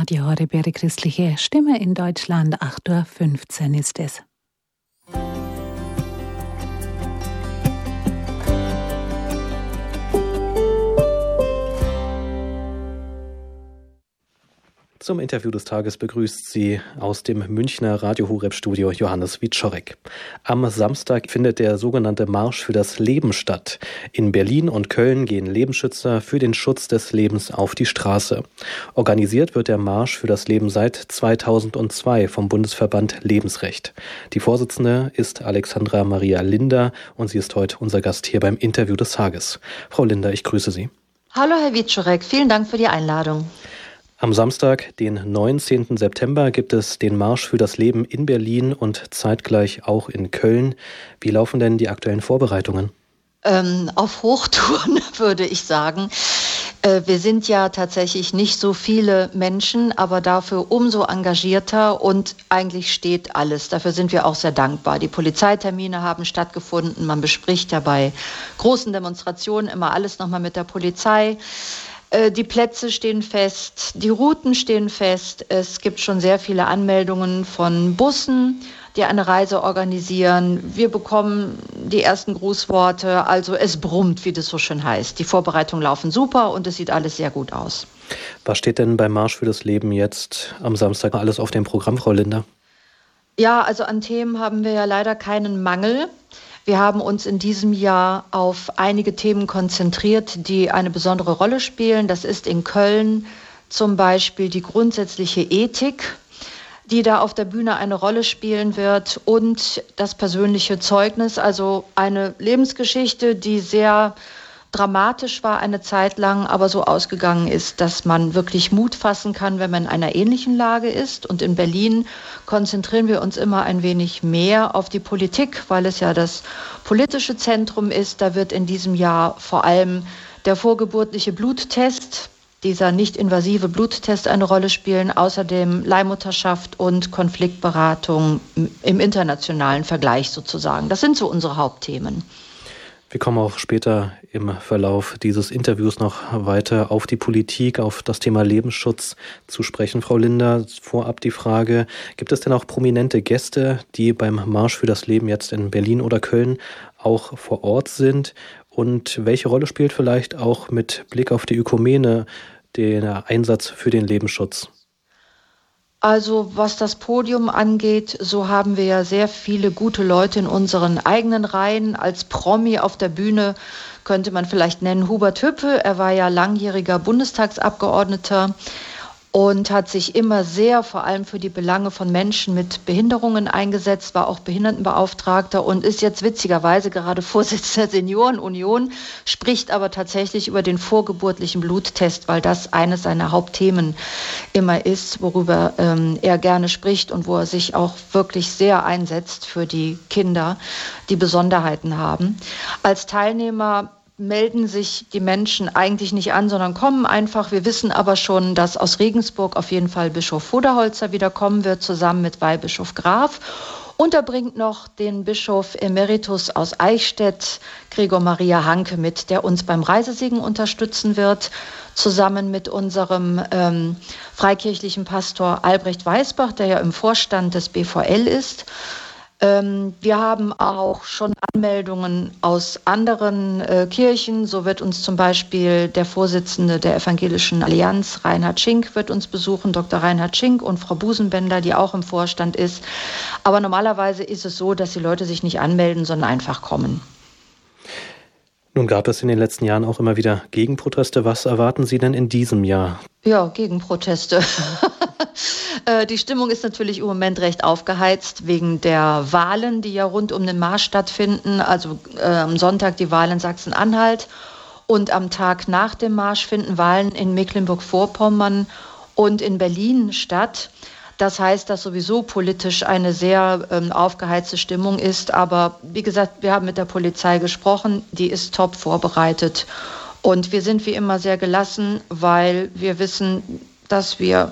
Radio Horeb, Ihre christliche Stimme in Deutschland. 8:15 Uhr ist es. Zum Interview des Tages begrüßt Sie aus dem Münchner Radio Horeb Studio Johannes Wieczorek. Am Samstag findet der sogenannte Marsch für das Leben statt. In Berlin und Köln gehen Lebensschützer für den Schutz des Lebens auf die Straße. Organisiert wird der Marsch für das Leben seit 2002 vom Bundesverband Lebensrecht. Die Vorsitzende ist Alexandra Maria Linder und sie ist heute unser Gast hier beim Interview des Tages. Frau Linder, ich grüße Sie. Hallo Herr Wieczorek, vielen Dank für die Einladung. Am Samstag, den 19. September, gibt es den Marsch für das Leben in Berlin und zeitgleich auch in Köln. Wie laufen denn die aktuellen Vorbereitungen? Auf Hochtouren würde ich sagen. Wir sind ja tatsächlich nicht so viele Menschen, aber dafür umso engagierter und eigentlich steht alles. Dafür sind wir auch sehr dankbar. Die Polizeitermine haben stattgefunden. Man bespricht ja bei großen Demonstrationen immer alles nochmal mit der Polizei. Die Plätze stehen fest, die Routen stehen fest. Es gibt schon sehr viele Anmeldungen von Bussen, die eine Reise organisieren. Wir bekommen die ersten Grußworte. Also es brummt, wie das so schön heißt. Die Vorbereitungen laufen super und es sieht alles sehr gut aus. Was steht denn beim Marsch für das Leben jetzt am Samstag alles auf dem Programm, Frau Linder? Ja, also an Themen haben wir ja leider keinen Mangel. Wir haben uns in diesem Jahr auf einige Themen konzentriert, die eine besondere Rolle spielen. Das ist in Köln zum Beispiel die grundsätzliche Ethik, die da auf der Bühne eine Rolle spielen wird, und das persönliche Zeugnis, also eine Lebensgeschichte, die sehr dramatisch war eine Zeit lang, aber so ausgegangen ist, dass man wirklich Mut fassen kann, wenn man in einer ähnlichen Lage ist. Und in Berlin konzentrieren wir uns immer ein wenig mehr auf die Politik, weil es ja das politische Zentrum ist. Da wird in diesem Jahr vor allem der vorgeburtliche Bluttest, dieser nicht-invasive Bluttest, eine Rolle spielen, außerdem Leihmutterschaft und Konfliktberatung im internationalen Vergleich sozusagen. Das sind so unsere Hauptthemen. Wir kommen auch später im Verlauf dieses Interviews noch weiter auf die Politik, auf das Thema Lebensschutz zu sprechen. Frau Linder, vorab die Frage, gibt es denn auch prominente Gäste, die beim Marsch für das Leben jetzt in Berlin oder Köln auch vor Ort sind? Und welche Rolle spielt vielleicht auch mit Blick auf die Ökumene der Einsatz für den Lebensschutz? Also was das Podium angeht, so haben wir ja sehr viele gute Leute in unseren eigenen Reihen. Als Promi auf der Bühne könnte man vielleicht nennen Hubert Hüppe. Er war ja langjähriger Bundestagsabgeordneter und hat sich immer sehr vor allem für die Belange von Menschen mit Behinderungen eingesetzt, war auch Behindertenbeauftragter und ist jetzt witzigerweise gerade Vorsitzender der Seniorenunion, spricht aber tatsächlich über den vorgeburtlichen Bluttest, weil das eines seiner Hauptthemen immer ist, worüber er gerne spricht und wo er sich auch wirklich sehr einsetzt für die Kinder, die Besonderheiten haben. Als Teilnehmer melden sich die Menschen eigentlich nicht an, sondern kommen einfach. Wir wissen aber schon, dass aus Regensburg auf jeden Fall Bischof Voderholzer wieder kommen wird, zusammen mit Weihbischof Graf. Und er bringt noch den Bischof Emeritus aus Eichstätt, Gregor Maria Hanke, mit, der uns beim Reisesegen unterstützen wird, zusammen mit unserem freikirchlichen Pastor Albrecht Weisbach, der ja im Vorstand des BVL ist. Wir haben auch schon Anmeldungen aus anderen Kirchen. So wird uns zum Beispiel der Vorsitzende der Evangelischen Allianz, Reinhard Schink, wird uns besuchen, Dr. Reinhard Schink, und Frau Busenbender, die auch im Vorstand ist. Aber normalerweise ist es so, dass die Leute sich nicht anmelden, sondern einfach kommen. Nun gab es in den letzten Jahren auch immer wieder Gegenproteste. Was erwarten Sie denn in diesem Jahr? Ja, Gegenproteste. Die Stimmung ist natürlich im Moment recht aufgeheizt wegen der Wahlen, die ja rund um den Marsch stattfinden. Also am Sonntag die Wahl in Sachsen-Anhalt und am Tag nach dem Marsch finden Wahlen in Mecklenburg-Vorpommern und in Berlin statt. Das heißt, dass sowieso politisch eine sehr aufgeheizte Stimmung ist. Aber wie gesagt, wir haben mit der Polizei gesprochen, die ist top vorbereitet. Und wir sind wie immer sehr gelassen, weil wir wissen, dass wir